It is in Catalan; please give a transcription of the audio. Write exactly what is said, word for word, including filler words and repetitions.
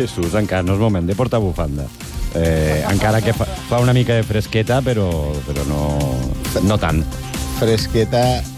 Jesús, encara no és moment de portar bufanda. Eh, encara que fa, fa una mica de fresqueta, però, però no, no tant. Fresqueta